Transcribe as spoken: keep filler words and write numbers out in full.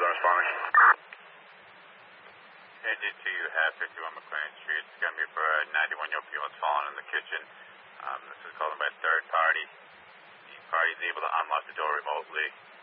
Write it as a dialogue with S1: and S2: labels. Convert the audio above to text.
S1: I'm responding.
S2: Headed to half fifty-one McLean Street. It's going to be for a ninety-one year old female that's fallen in the kitchen. Um, this is called by a third party. The party is able to unlock the door remotely.